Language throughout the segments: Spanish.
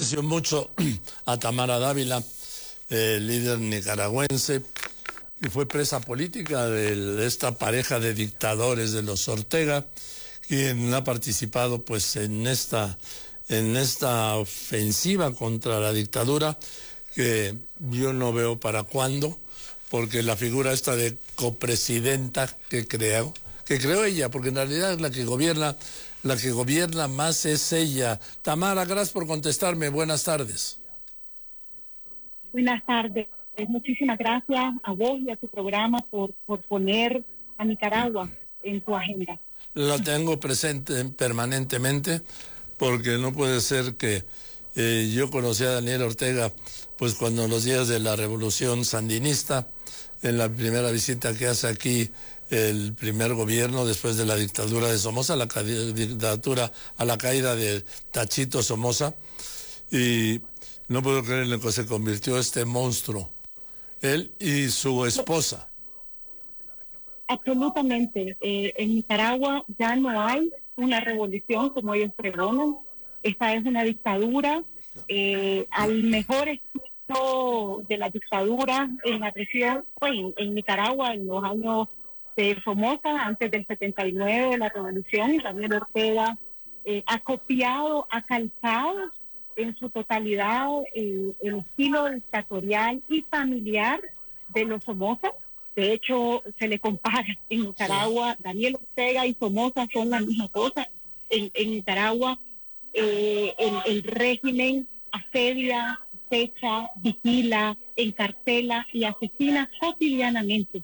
aprecio mucho a Tamara Dávila, líder nicaragüense, que fue presa política de esta pareja de dictadores de los Ortega, quien ha participado pues en esta ofensiva contra la dictadura, que yo no veo para cuándo, porque la figura esta de copresidenta que creó ella, porque en realidad es la que gobierna más es ella. Tamara, gracias por contestarme. Buenas tardes. Buenas tardes. Muchísimas gracias a vos y a tu programa por poner a Nicaragua en tu agenda. Lo tengo presente permanentemente, porque no puede ser que yo conocí a Daniel Ortega pues cuando en los días de la revolución sandinista, en la primera visita que hace aquí el primer gobierno después de la dictadura de Somoza, a la caída de Tachito Somoza, y no puedo creer en lo que se convirtió este monstruo, él y su esposa. Absolutamente. En Nicaragua ya no hay una revolución como ellos pregonan. Esta es una dictadura al mejor estilo de la dictadura en la región, pues en Nicaragua en los años de Somoza, antes del 79 de la revolución, y Daniel Ortega ha copiado, ha calcado en su totalidad el estilo dictatorial y familiar de los Somoza. De hecho, se le compara en Nicaragua, Daniel Ortega y Somoza son la misma cosa. En Nicaragua el régimen asedia, acecha, vigila, encarcela y asesina cotidianamente.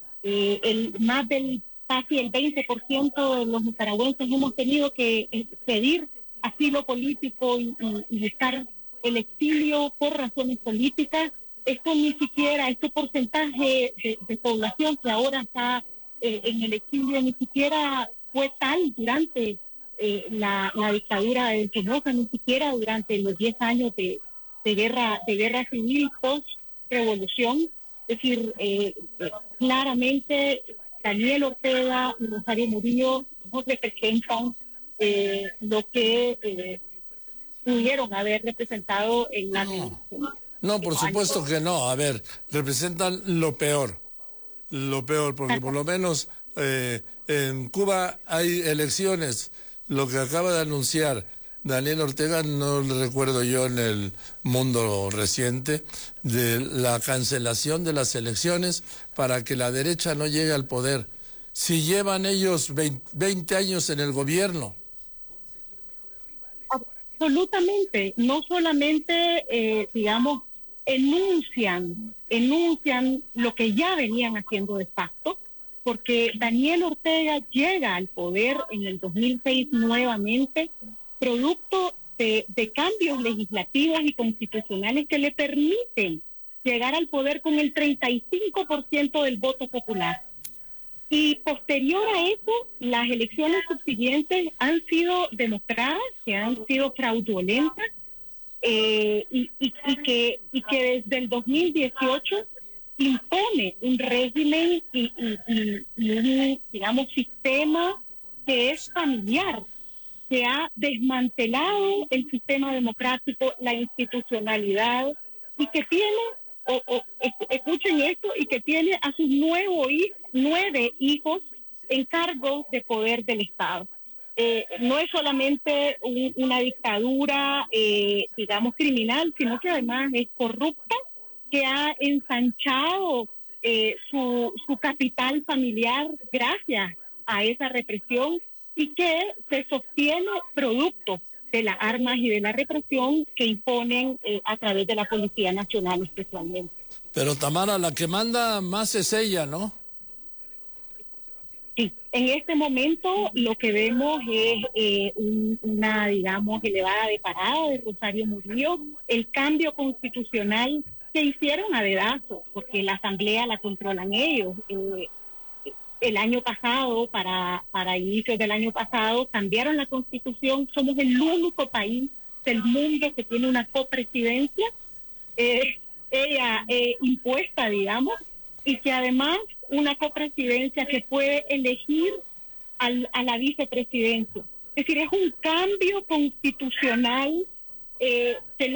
Casi el 20% de los nicaragüenses hemos tenido que pedir asilo político y buscar el exilio por razones políticas. Esto ni siquiera, este porcentaje de población que ahora está en el exilio ni siquiera fue tal durante la dictadura de Somoza, ni siquiera durante los 10 años de guerra civil post-revolución. Es decir, claramente Daniel Ortega y Rosario Murillo no representan lo que pudieron haber representado en la revolución. No, por supuesto que no. A ver, representan lo peor, porque por lo menos en Cuba hay elecciones. Lo que acaba de anunciar Daniel Ortega no lo recuerdo yo en el mundo reciente, de la cancelación de las elecciones para que la derecha no llegue al poder. Si llevan ellos 20 años en el gobierno. Absolutamente, no solamente, enuncian lo que ya venían haciendo de facto, porque Daniel Ortega llega al poder en el 2006 nuevamente, producto de cambios legislativos y constitucionales que le permiten llegar al poder con el 35% del voto popular. Y posterior a eso, las elecciones subsiguientes han sido demostradas que han sido fraudulentas y que desde el 2018 impone un régimen y un, sistema que es familiar, que ha desmantelado el sistema democrático, la institucionalidad, y que tiene, escuchen esto, y que tiene a sus 9 hijos en cargos de poder del Estado. No es solamente una dictadura, criminal, sino que además es corrupta, que ha ensanchado su capital familiar gracias a esa represión y que se sostiene producto de las armas y de la represión que imponen a través de la Policía Nacional especialmente. Pero Tamara, la que manda más es ella, ¿no? Sí, en este momento lo que vemos es una, elevada de parada de Rosario Murillo, el cambio constitucional que hicieron a dedazo, porque la Asamblea la controlan ellos. El año pasado, para inicios del año pasado, cambiaron la Constitución. Somos el único país del mundo que tiene una copresidencia, impuesta, y que además una copresidencia que puede elegir a la vicepresidencia. Es decir, es un cambio constitucional que